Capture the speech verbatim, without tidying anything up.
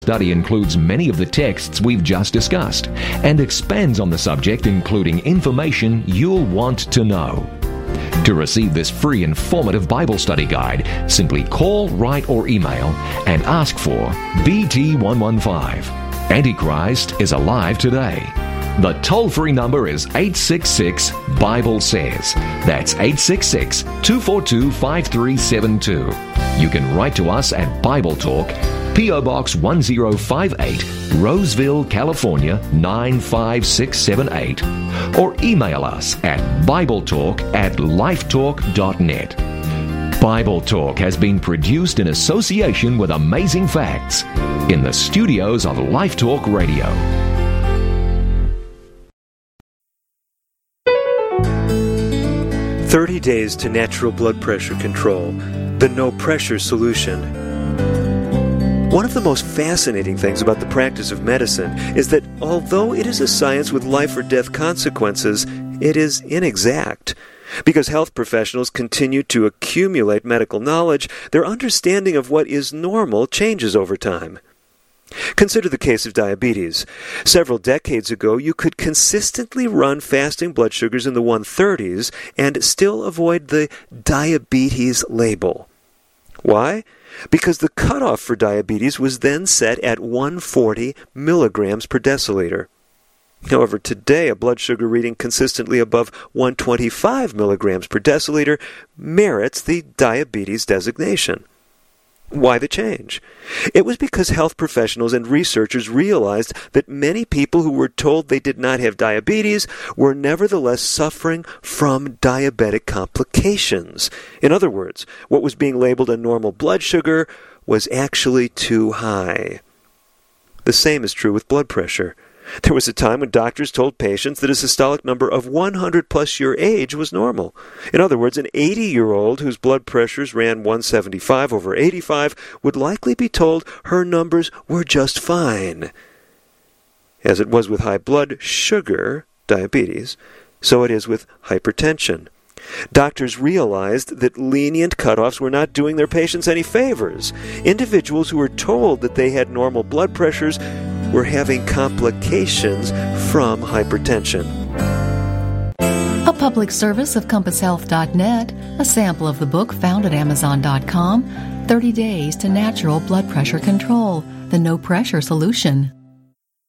study includes many of the texts we've just discussed and expands on the subject, including information you'll want to know. To receive this free informative Bible study guide, simply call, write, or email and ask for B T one fifteen. Antichrist is alive today. The toll-free number is eight six six, Bible says. That's eight six six, two four two, five three seven two. You can write to us at Bible Talk, P O. Box one zero five eight, Roseville, California nine five six seven eight, or email us at BibleTalk at lifetalk dot net. Bible Talk has been produced in association with Amazing Facts in the studios of Life Talk Radio. thirty days to natural blood pressure control, the no-pressure solution. One of the most fascinating things about the practice of medicine is that although it is a science with life or death consequences, it is inexact. Because health professionals continue to accumulate medical knowledge, their understanding of what is normal changes over time. Consider the case of diabetes. Several decades ago, you could consistently run fasting blood sugars in the one thirties and still avoid the diabetes label. Why? Because the cutoff for diabetes was then set at one hundred forty milligrams per deciliter. However, today a blood sugar reading consistently above one hundred twenty-five milligrams per deciliter merits the diabetes designation. Why the change? It was because health professionals and researchers realized that many people who were told they did not have diabetes were nevertheless suffering from diabetic complications. In other words, what was being labeled a normal blood sugar was actually too high. The same is true with blood pressure. There was a time when doctors told patients that a systolic number of one hundred plus your age was normal. In other words, an eighty-year-old whose blood pressures ran one seventy-five over eighty-five would likely be told her numbers were just fine. As it was with high blood sugar, diabetes, so it is with hypertension. Doctors realized that lenient cutoffs were not doing their patients any favors. Individuals who were told that they had normal blood pressures were having complications from hypertension. A public service of compass health dot net, a sample of the book found at amazon dot com, thirty days to Natural Blood Pressure Control, the No Pressure Solution.